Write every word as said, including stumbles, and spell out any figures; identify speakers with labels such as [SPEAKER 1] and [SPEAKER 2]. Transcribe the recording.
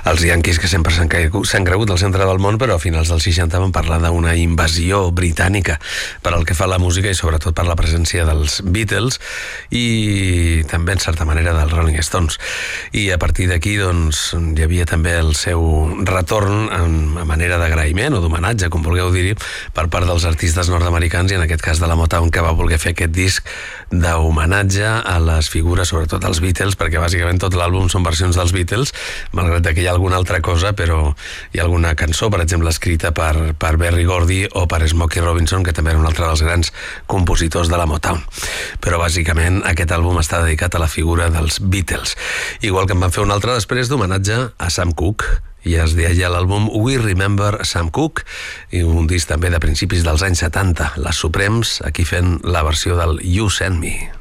[SPEAKER 1] Els Yankees, que sempre s'han cregut al centre del món, però a finals dels seixanta van parlar d'una invasió britànica per al que fa la música i sobretot per la presència dels Beatles i també en certa manera dels Rolling Stones. I a partir d'aquí doncs hi havia també el seu retorn en, a manera d'agraïment o d'homenatge, com vulgueu dir-hi, per part dels artistes nord-americans i en aquest cas de la Motown, que va voler fer aquest disc d'homenatge a les figures, sobretot als Beatles, perquè bàsicament tot l'àlbum són versions dels Beatles, malgrat que hi ha alguna altra cosa, però hi ha alguna cançó, per exemple, escrita per, per Berry Gordy o per Smokey Robinson, que també era un altre dels grans compositors de la Motown. Però bàsicament aquest àlbum està dedicat a la figura dels Beatles, igual que en van fer un altre després d'homenatge a Sam Cooke, i es deia l'àlbum We Remember Sam Cooke, i un disc també de principis dels anys setanta, les Supremes, aquí fent la versió del You Send Me.